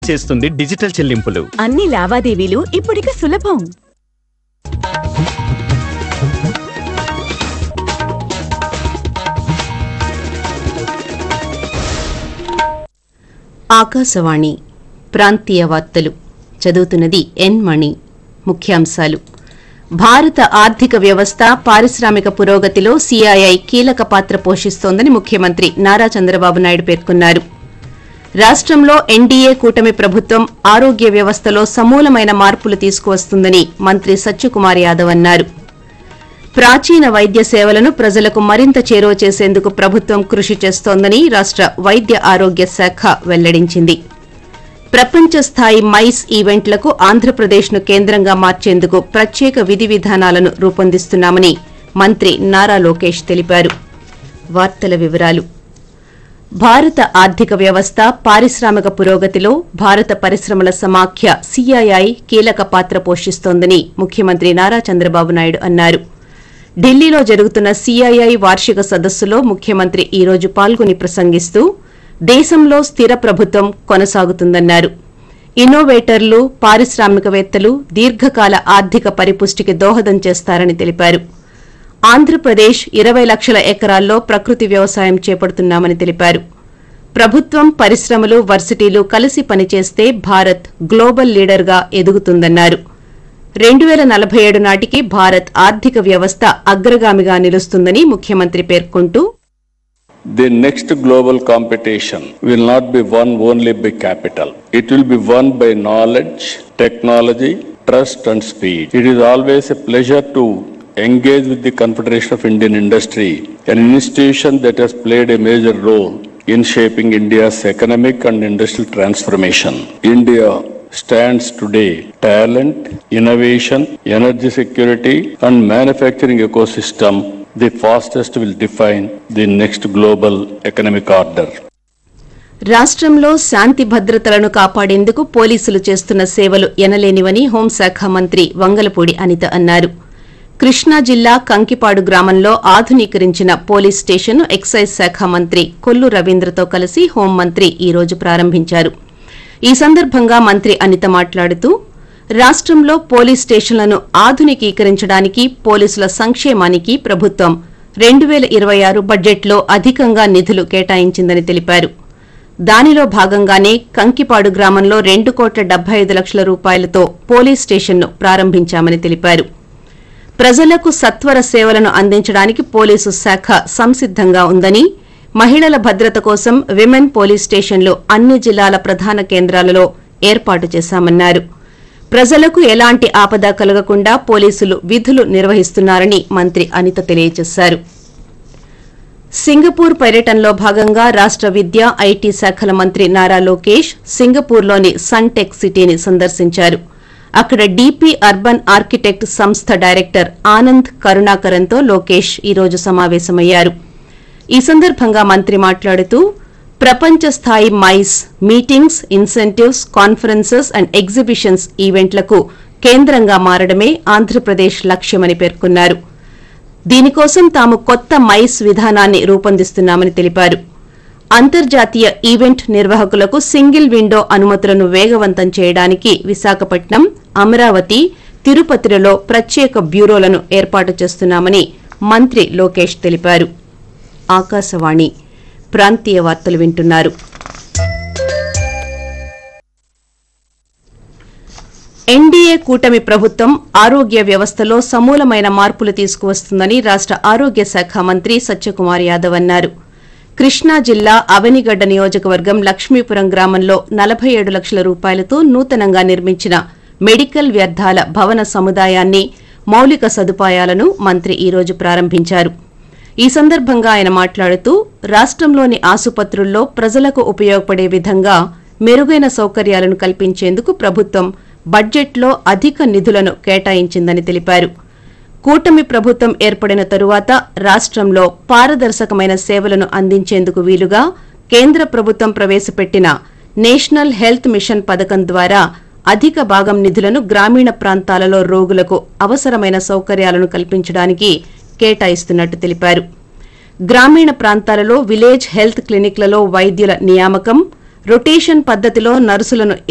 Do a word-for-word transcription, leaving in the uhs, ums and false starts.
చేస్తుంది డిజిటల్ చెల్లింపులు. అన్ని లావాదేవీలు ఇప్పుడిక సులభం. ఆకాశవాణి ప్రాంతీయ వార్తలు చదువుతున్నది ఎన్ మణి. ముఖ్యాంశాలు: భారత ఆర్థిక వ్యవస్థ పారిశ్రామిక పురోగతిలో సీఐఐ కీలక పాత్ర పోషిస్తోందని ముఖ్యమంత్రి నారా చంద్రబాబు నాయుడు పేర్కొన్నారు. రాష్టంలో ఎన్డీఏ కూటమి ప్రభుత్వం ఆరోగ్య వ్యవస్థలో సమూలమైన మార్పులు తీసుకువస్తుందని మంత్రి సత్యకుమార్ యాదవ్ అన్నారు. ప్రాచీన వైద్య సేవలను ప్రజలకు మరింత చేరువ చేసేందుకు ప్రభుత్వం కృషి చేస్తోందని రాష్ట వైద్య ఆరోగ్య శాఖ వెల్లడించింది. ప్రపంచ స్థాయి మైస్ ఈవెంట్లకు ఆంధ్రప్రదేశ్ను కేంద్రంగా మార్చేందుకు ప్రత్యేక విధి విధానాలను రూపొందిస్తున్నామని మంత్రి నారా లోకేష్ తెలిపారు. వార్తల వివరాలు: భారత ఆర్థిక వ్యవస్థ పారిశ్రామిక పురోగతిలో భారత పరిశ్రమల సమాఖ్య సీఐఐ కీలక పాత్ర పోషిస్తోందని ముఖ్యమంత్రి నారా చంద్రబాబు నాయుడు అన్నారు. ఢిల్లీలో జరుగుతున్న సీఐఐ వార్షిక సదస్సులో ముఖ్యమంత్రి ఈ రోజు పాల్గొని ప్రసంగిస్తూ దేశంలో స్థిర ప్రభుత్వం కొనసాగుతుందన్నారు. ఇన్నోవేటర్లు, పారిశ్రామికవేత్తలు దీర్ఘకాల ఆర్థిక పరిపుష్టికి దోహదం చేస్తారని తెలిపారు. ఆంధ్రప్రదేశ్ ఇరవై లక్షల ఎకరాల్లో ప్రకృతి వ్యవసాయం చేపడుతున్నామని తెలిపారు. ప్రభుత్వం, పరిశ్రమలు, వర్సిటీలు కలిసి పనిచేస్తే భారత్ గ్లోబల్ లీడర్గా ఎదుగుతుందన్నారు. రెండు పేల నలభై ఏడు నాటికి భారత్ ఆర్థిక వ్యవస్థ అగ్రగామిగా నిలుస్తుందని ముఖ్యమంత్రి పేర్కొంటూ, The next global competition will not be won only by capital. It will be won by knowledge, technology, trust and speed. It is always a pleasure to engage with the Confederation of Indian Industry, an institution that has played a major role in shaping India's economic and industrial transformation. India stands today talent, innovation, energy security and manufacturing ecosystem. The fastest will define the next global economic order. రాష్ట్రంలో శాంతి భద్రతలను కాపాడేందుకు పోలీసులు చేస్తున్న సేవలు ఎనలేనివని హోంశాఖ మంత్రి వంగలపూడి అనిత అన్నారు. కృష్ణా జిల్లా కంకిపాడు గ్రామంలో ఆధునీకరించిన పోలీస్ స్టేషన్ను ఎక్సైజ్ శాఖ మంత్రి కొల్లు రవీంద్రతో కలిసి హోంమంత్రి ఈ రోజు ప్రారంభించారు. ఈ సందర్భంగా మంత్రి అనిత మాట్లాడుతూ, రాష్టంలో పోలీస్ స్టేషన్లను ఆధునికీకరించడానికి, పోలీసుల సంక్షేమానికి ప్రభుత్వం రెండు పేల ఇరవై ఆరు బడ్జెట్లో అధికంగా నిధులు కేటాయించిందని తెలిపారు. దానిలో భాగంగానే కంకిపాడు గ్రామంలో రెండు కోట్ల డెబ్బై ఐదు లక్షల రూపాయలతో పోలీస్ స్టేషన్ను ప్రారంభించామని తెలిపారు. ప్రజలకు సత్వర సేవలను అందించడానికి పోలీసు శాఖ సంసిద్దంగా ఉందని, మహిళల భద్రత కోసం విమెన్ పోలీస్ స్టేషన్లు అన్ని జిల్లాల ప్రధాన కేంద్రాలలో ఏర్పాటు చేశామన్నారు. ప్రజలకు ఎలాంటి ఆపద కలగకుండా పోలీసులు విధులు నిర్వహిస్తున్నారని మంత్రి అనిత తెలియజేశారు. సింగపూర్ పర్యటనలో భాగంగా రాష్ట విద్యా, ఐటీ శాఖల మంత్రి నారా లోకేష్ సింగపూర్లోని సన్టెక్ సిటీని సందర్శించారు. అక్కడ డీపీ అర్బన్ ఆర్కిటెక్ట్ సంస్థ డైరెక్టర్ ఆనంద్ కరుణాకరన్తో లోకేష్ ఈ రోజు సమావేశమయ్యారు. ఈ సందర్భంగా మంత్రి మాట్లాడుతూ, ప్రపంచ స్థాయి mice, meetings, incentives, conferences and exhibitions ఈవెంట్లకు కేంద్రంగా మారడమే ఆంధ్రప్రదేశ్ లక్ష్యమని పేర్కొన్నారు. దీనికోసం తాము కొత్త మైస్ విధానాన్ని రూపొందిస్తున్నామని తెలిపారు. అంతర్జాతీయ ఈవెంట్ నిర్వాహకులకు సింగిల్ విండో అనుమతులను వేగవంతం చేయడానికి విశాఖపట్నం, అమరావతి, తిరుపతిలలో ప్రత్యేక బ్యూరోలను ఏర్పాటు చేస్తున్నామని మంత్రి లోకేష్ తెలిపారు. ఆకాశవాణి ప్రాంతీయ వార్తలు వింటున్నారు. ఎన్డీఏ కూటమి ప్రభుత్వం ఆరోగ్య వ్యవస్థలో సమూలమైన మార్పులు తీసుకువస్తుందని రాష్ట ఆరోగ్య శాఖ మంత్రి సత్యకుమార్ యాదవ్ అన్నారు. కృష్ణా జిల్లా అవనిగడ్డ నియోజకవర్గం లక్ష్మీపురం గ్రామంలో నలభై ఏడు లక్షల రూపాయలతో నూతనంగా నిర్మించిన మెడికల్ వ్యర్థాల భవన సముదాయాన్ని, మౌలిక సదుపాయాలను మంత్రి ఈ రోజు ప్రారంభించారు. ఈ సందర్భంగా ఆయన మాట్లాడుతూ, రాష్టంలోని ఆసుపత్రుల్లో ప్రజలకు ఉపయోగపడే విధంగా మెరుగైన సౌకర్యాలను కల్పించేందుకు ప్రభుత్వం బడ్జెట్లో అధిక నిధులను కేటాయించిందని తెలిపారు. కూటమి ప్రభుత్వం ఏర్పడిన తరువాత రాష్టంలో పారదర్శకమైన సేవలను అందించేందుకు వీలుగా కేంద్ర ప్రభుత్వం ప్రవేశపెట్టిన నేషనల్ హెల్త్ మిషన్ పథకం ద్వారా అధిక భాగం నిధులను గ్రామీణ ప్రాంతాలలో రోగులకు అవసరమైన సౌకర్యాలను కల్పించడానికి కేటాయిస్తున్నట్టు తెలిపారు. గ్రామీణ ప్రాంతాలలో విలేజ్ హెల్త్ క్లినిక్లలో వైద్యుల నియామకం, రొటేషన్ పద్దతిలో నర్సులను